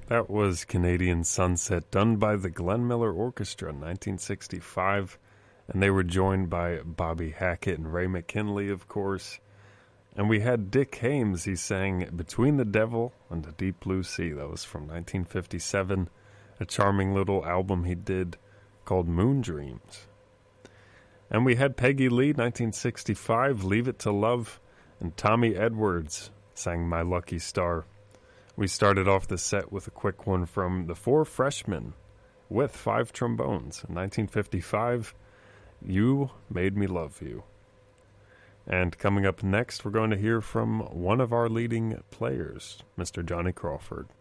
That was Canadian Sunset, done by the Glenn Miller Orchestra in 1965, and they were joined by Bobby Hackett and Ray McKinley, of course. And we had Dick Haymes. He sang Between the Devil and the Deep Blue Sea. That was from 1957, a charming little album he did called Moon Dreams. And we had Peggy Lee, 1965, Leave It to Love, and Tommy Edwards sang My Lucky Star. We started off the set with a quick one from the Four Freshmen with 5 trombones. In 1955, You Made Me Love You. And coming up next, we're going to hear from one of our leading players, Mr. Johnny Crawford.